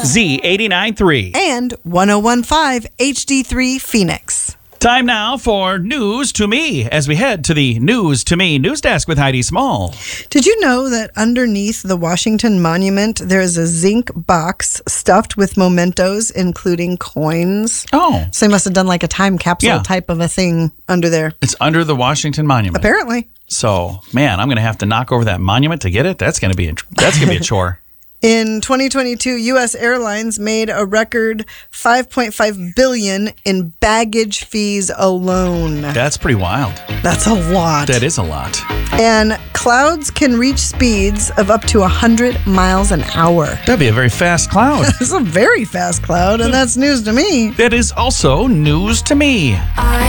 Z89.3. And 101.5 HD3 Phoenix. Time now for News to Me as we head to the News to Me news desk with Heidi Small. Did you know that underneath the Washington Monument, there is a zinc box stuffed with mementos, including coins? Oh. So they must have done like a time capsule type of a thing under there. It's under the Washington Monument. Apparently. So, man, I'm going to have to knock over that monument to get it. That's going to be a chore. In 2022, U.S. Airlines made a record $5.5 billion in baggage fees alone. That's pretty wild. That's a lot. That is a lot. And clouds can reach speeds of up to 100 miles an hour. That'd be a very fast cloud. It's a very fast cloud, and that's news to me. That is also news to me.